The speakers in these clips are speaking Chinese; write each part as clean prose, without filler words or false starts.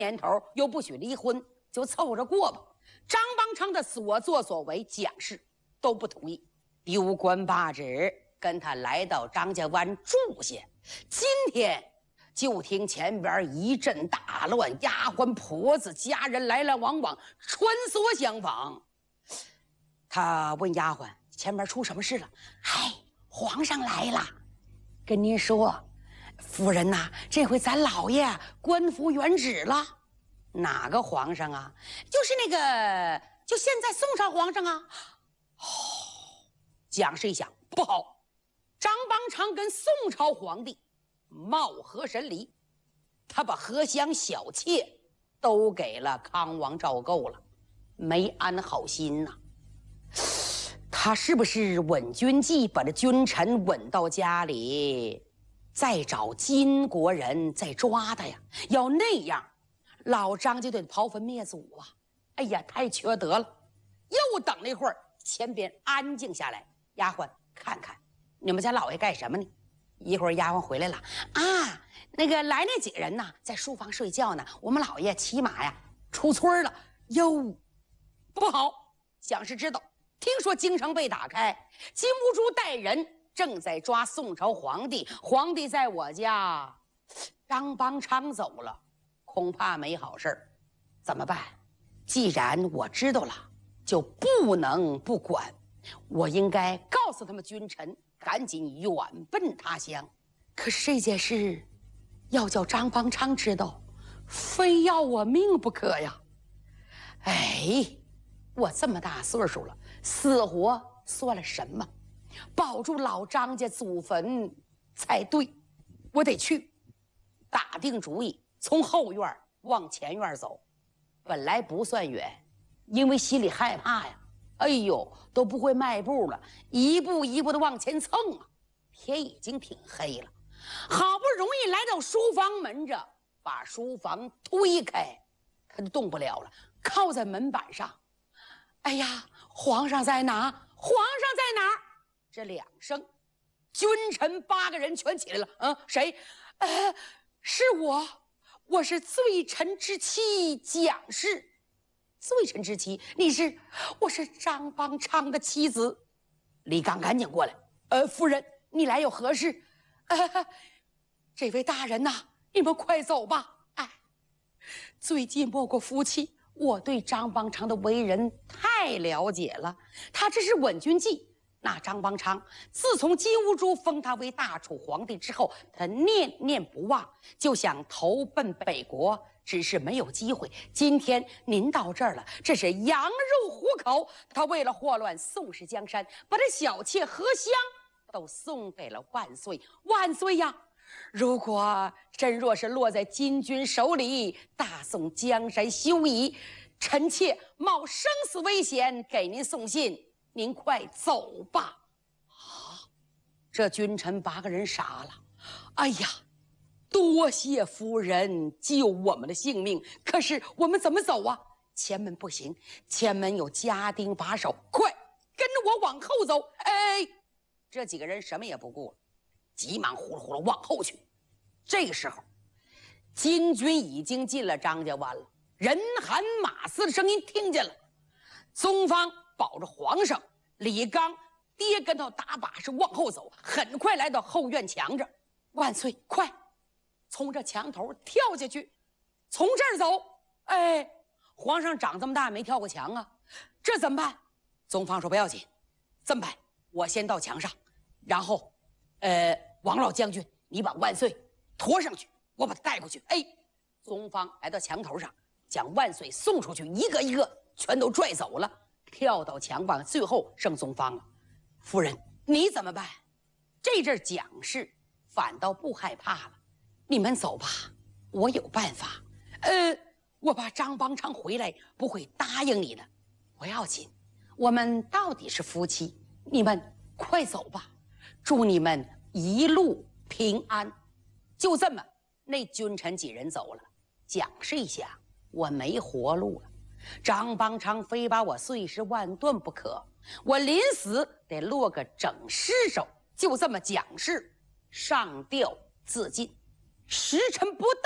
年头，又不许离婚，就凑着过吧。张邦昌的所作所为，蒋氏都不同意，丢官罢职，跟他来到张家湾住下。今天就听前边一阵大乱，丫鬟婆子家人来来往往，穿梭相访。他问丫鬟前边出什么事了？嗨，皇上来了，跟您说，夫人呐，这回咱老爷官复原职了。哪个皇上啊？就是那个，就现在宋朝皇上啊。哦，蒋氏一想，不好，张邦昌跟宋朝皇帝貌合神离，他把荷香小妾都给了康王赵构了，没安好心呐。他是不是稳军计，把这君臣稳到家里，再找金国人再抓他呀？要那样，老张就得刨坟灭祖啊！哎呀，太缺德了！又等了一会儿，前边安静下来，丫鬟看看你们家老爷干什么呢？一会儿丫鬟回来了啊，那个来那几个人呢，在书房睡觉呢。我们老爷骑马呀出村了。哟，不好！蒋氏知道，听说京城被打开，金兀术带人正在抓宋朝皇帝，皇帝在我家，张邦昌走了，恐怕没好事儿。怎么办？既然我知道了，就不能不管，我应该告诉他们君臣赶紧远奔他乡。可是这件事要叫张邦昌知道，非要我命不可呀！哎，我这么大岁数了，死活算了什么？保住老张家祖坟才对。我得去。打定主意，从后院往前院走。本来不算远，因为心里害怕呀。哎呦，都不会迈步了，一步一步的往前蹭啊。天已经挺黑了，好不容易来到书房门这，把书房推开，他就动不了了，靠在门板上。哎呀，皇上在哪？皇上在哪？这两声，君臣8个人全起来了。谁？是我是罪臣之妻蒋氏。罪臣之妻？你是？我是张邦昌的妻子。李刚赶紧过来。夫人，你来有何事？这位大人呐，你们快走吧。哎，最近莫过夫妻，我对张邦昌的为人太了解了，他这是稳军计。那张邦昌自从金兀术封他为大楚皇帝之后，他念念不忘，就想投奔北国，只是没有机会。今天您到这儿了，这是羊入虎口。他为了祸乱宋氏江山，把这小妾荷香都送给了万岁。万岁呀！如果真若是落在金军手里，大宋江山休矣。臣妾冒生死危险给您送信，您快走吧。这君臣8个人傻了。哎呀，多谢夫人救我们的性命，可是我们怎么走啊？前门不行，前门有家丁把守，快跟着我往后走。哎，这几个人什么也不顾了，急忙呼噜呼噜往后去。这个时候，金军已经进了张家湾了，人喊马嘶的声音听见了。宗方保着皇上，李刚跌跟头打把式往后走，很快来到后院墙这儿。万岁，快从这墙头跳下去，从这儿走。哎，皇上长这么大没跳过墙啊，这怎么办？宗方说不要紧，这么办，我先到墙上，然后王老将军你把万岁拖上去，我把他带过去。哎，宗方来到墙头上，将万岁送出去，一个一个全都拽走了，跳到墙上，最后剩宗方了。夫人你怎么办？这阵蒋氏反倒不害怕了。你们走吧，我有办法。我怕张邦昌回来不会答应你的。不要紧，我们到底是夫妻，你们快走吧，祝你们一路平安。就这么，那君臣几人走了。蒋氏一想，我没活路了，张邦昌非把我碎尸万段不可，我临死得落个整尸首。就这么，蒋氏上吊自尽。时辰不大，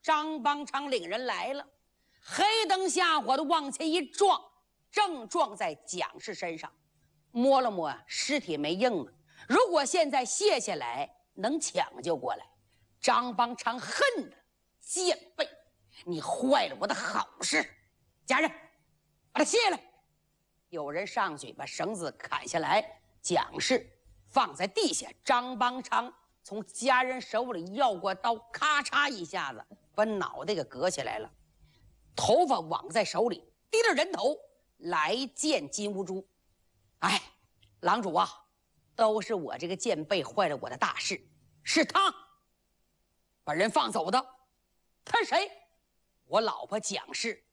张邦昌领人来了，黑灯瞎火的往前一撞，正撞在蒋氏身上。摸了摸尸体没硬啊，如果现在卸下来能抢救过来。张邦昌恨的贱婢，你坏了我的好事，家人把他卸来。有人上去把绳子砍下来，蒋氏放在地下。张邦昌从家人手里要过刀，咔嚓一下子把脑袋给割下来了，头发挽在手里，低着人头来见金兀术。哎，郎主啊，都是我这个贱婢坏了我的大事，是他把人放走的。他谁？我老婆蒋氏。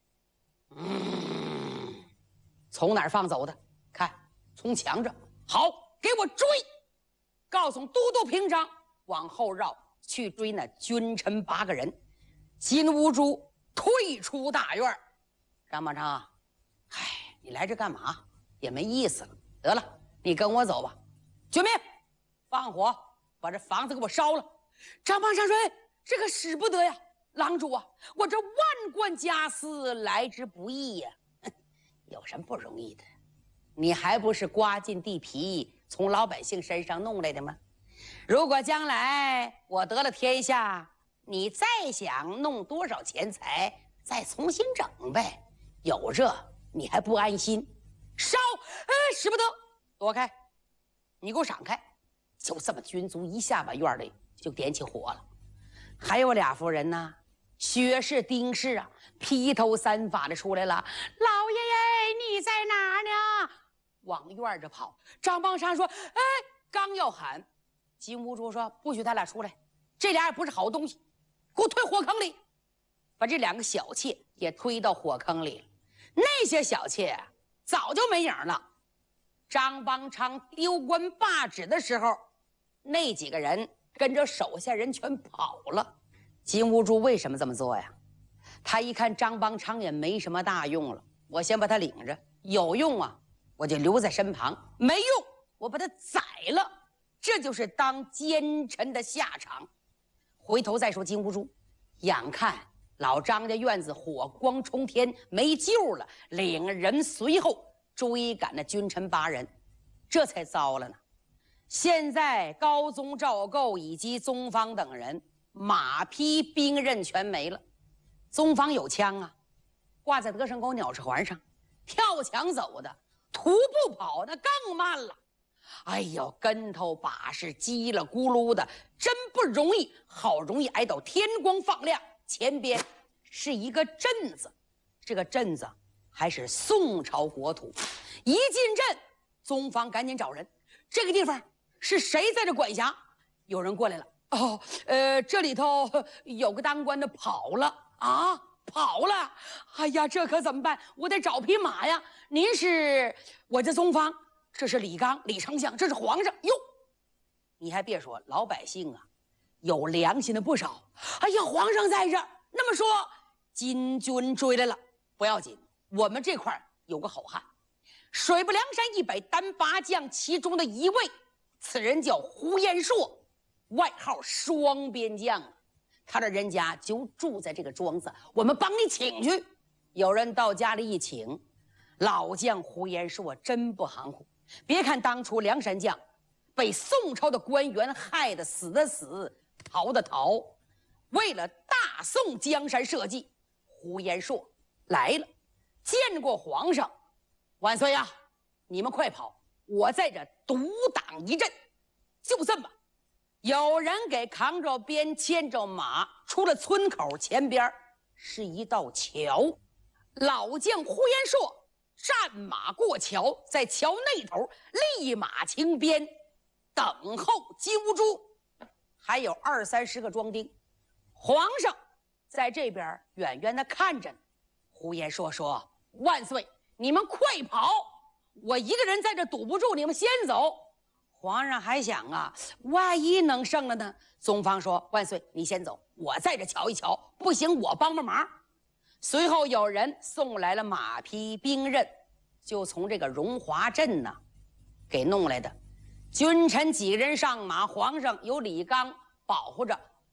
从哪儿放走的？看，从墙上。好，给我追！告诉都督平章往后绕，去追那君臣8个人。金兀术退出大院。张邦昌，哎，你来这干嘛？也没意思了。得了，你跟我走吧。救命！放火，把这房子给我烧了。张邦昌说：“这个使不得呀，郎主啊，我这万贯家私来之不易呀。有什么不容易的？你还不是刮尽地皮从老百姓身上弄来的吗？如果将来我得了天下，你再想弄多少钱财，再重新整呗。有这你还不安心？烧！使不得，躲开！你给我闪开！就这么，军卒一下把院里就点起火了。还有俩夫人呢，薛氏、丁氏啊，披头散发的出来了。老爷爷，你在哪呢？往院这跑。张邦昌说：“哎，刚要喊，金兀术说不许他俩出来，这俩也不是好东西，给我推火坑里。”把这2个小妾也推到火坑里了。那些小妾啊，早就没影了。张邦昌丢官罢职的时候，那几个人跟着手下人全跑了。金兀术为什么这么做呀？他一看张邦昌也没什么大用了，我先把他领着，有用啊我就留在身旁，没用我把他宰了。这就是当奸臣的下场。回头再说金兀术，眼看老张家院子火光冲天，没救了，领人随后追赶那君臣8人，这才糟了呢。现在高宗赵构以及宗方等人马匹兵刃全没了。宗方有枪啊，挂在德胜沟鸟翅环上，跳墙走的，徒步跑的更慢了。哎呦，跟头把式叽了咕噜的，真不容易。好容易挨到天光放亮，前边是一个镇子，这个镇子还是宋朝国土。一进镇，宗方赶紧找人，这个地方是谁在这管辖？有人过来了。哦，这里头有个当官的跑了啊，跑了！哎呀，这可怎么办？我得找匹马呀。您是？我这宗方，这是李纲、李丞相，这是皇上哟。你还别说，老百姓啊，有良心的不少。哎呀，皇上在这儿。那么说，金军追来了，不要紧，我们这块有个好汉，水泊梁山100单8将其中的一位，此人叫胡延硕，外号双边将。他的人家就住在这个庄子，我们帮你请去。有人到家里一请，老将胡延硕真不含糊。别看当初梁山将被宋朝的官员害得死的死，逃的逃，为了大宋江山社稷，胡延硕来了，见过皇上。万岁呀！你们快跑，我在这独挡一阵。就这么，有人给扛着鞭，牵着马，出了村口，前边是一道桥。老将胡延硕战马过桥，在桥那头立马擎鞭，等候金兀术，还有20、30个庄丁。皇上在这边远远的看着呢。胡延硕说：“万岁，你们快跑！我一个人在这堵不住，你们先走。”皇上还想啊，万一能胜了呢？宗方说：“万岁，你先走，我在这瞧一瞧，不行我帮帮忙。”随后有人送来了马匹兵刃，就从这个荣华镇呢给弄来的。君臣几个人上马，皇上由李纲保护着，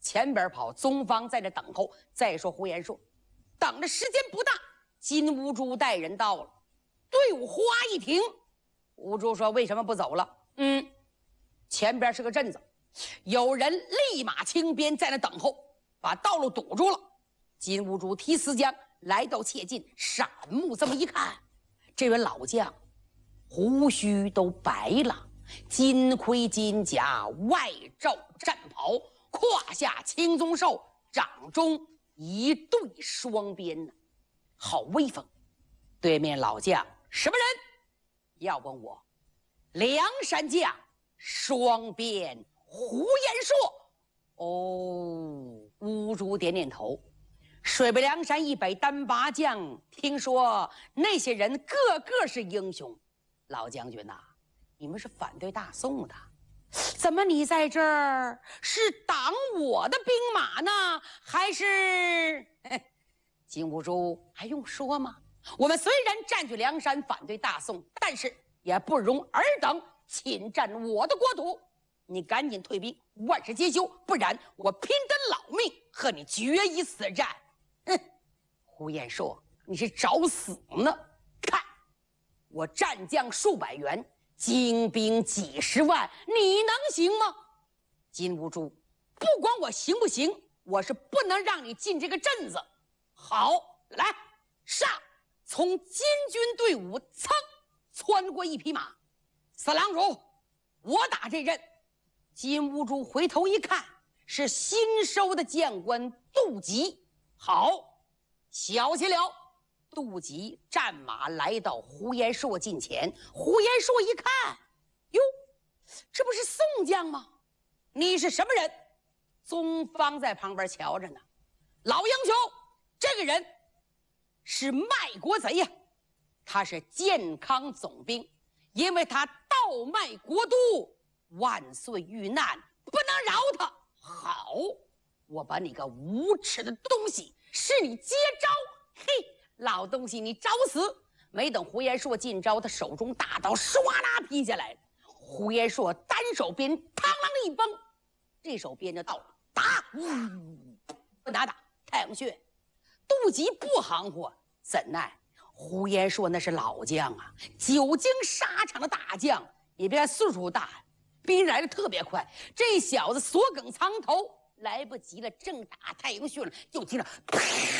前边跑，宗方在这等候。再说胡延硕，等的时间不大，金兀术带人到了，队伍哗一停。兀术说：“为什么不走了？”前边是个镇子，有人立马清鞭在那等候，把道路堵住了。金兀术提丝将来到切近，闪目这么一看，这位老将胡须都白了，金盔金甲，外罩战袍，胯下青鬃兽，掌中一对双鞭呢，好威风。对面老将什么人？要问我，梁山将双鞭胡延硕。兀术点点头。水泊梁山以北单拔将，听说那些人个个是英雄。老将军呐，你们是反对大宋的，怎么你在这儿是挡我的兵马呢？还是……金兀术还用说吗？我们虽然占据梁山，反对大宋，但是也不容尔等侵占我的国土。你赶紧退兵，万事皆休，不然我拼得老命和你决一死战。胡延硕，你是找死呢？看，我战将数百员，精兵几十万，你能行吗？金兀术，不管我行不行，我是不能让你进这个镇子。好，来上！从金军队伍噌窜过一匹马，四郎主，我打这阵。金兀术回头一看，是新收的将官杜吉。好，小心了。杜吉战马来到胡延硕近前，胡延硕一看，哟，这不是宋将吗？你是什么人？宗方在旁边瞧着呢。老英雄，这个人是卖国贼呀，他是健康总兵，因为他盗卖国都，万岁遇难，不能饶他。好，我把你个无耻的东西，是你接招！嘿，老东西，你找死！没等胡延硕进招，他手中大刀唰啦劈下来了。胡延硕单手鞭，嘡啷一崩，这手鞭就到了，打！打太阳穴。杜吉不含糊，怎奈胡延硕那是老将啊，久经沙场的大将。你别看岁数大，兵来的特别快。这小子锁梗藏头，来不及了，正打太阳穴了，就听着啪，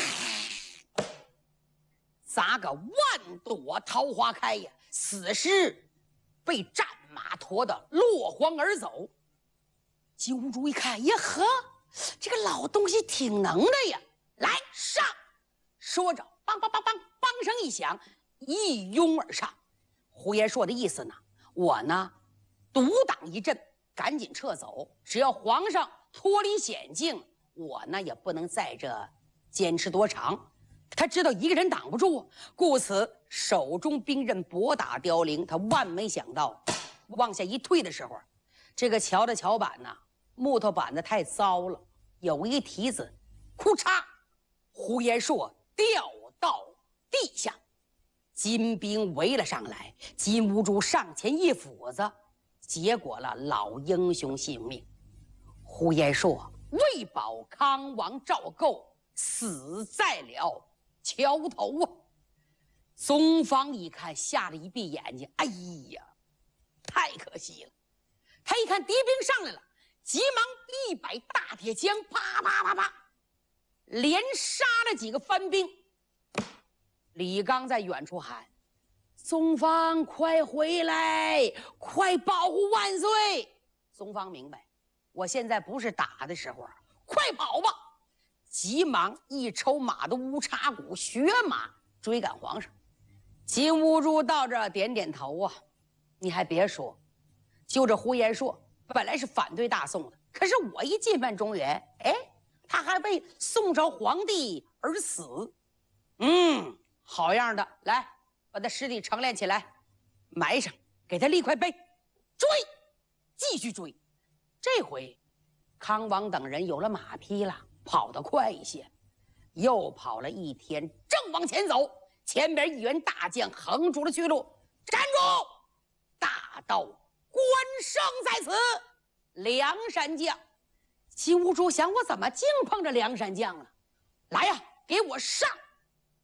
砸个万朵桃花开呀！死尸被战马驮得落荒而走。金兀术一看，呀呵，这个老东西挺能的呀！来上！说着，梆梆梆梆，梆声一响，一拥而上。胡延硕的意思呢，我呢独挡一阵，赶紧撤走。只要皇上脱离险境，我呢也不能在这坚持多长。他知道一个人挡不住，故此手中兵刃拨打凋零。他万没想到，往下一退的时候，这个桥的桥板呢，木头板子太糟了，有一蹄子，哭嚓，胡延硕掉到地下。金兵围了上来，金兀术上前一斧子，结果了老英雄性命。胡延硕为保康王赵构，死在了桥头啊！宗方一看，吓得一闭眼睛，哎呀，太可惜了。他一看敌兵上来了，急忙一摆大铁枪，啪啪啪啪，连杀了几个番兵。李纲在远处喊：“宗方，快回来，快保护万岁！”宗方明白，我现在不是打的时候，快跑吧！急忙一抽马的乌叉骨，血马追赶皇上。金兀术到这点点头啊，你还别说，就这胡延硕本来是反对大宋的，可是我一进犯中原，哎，他还为宋朝皇帝而死。好样的！来，把他尸体成殓起来，埋上，给他立块碑，追，继续追。这回康王等人有了马匹了，跑得快一些，又跑了一天，正往前走，前边一员大将横住了去路，站住！大道关胜在此。梁山将金兀术想，我怎么净碰着梁山将了？来呀，给我上！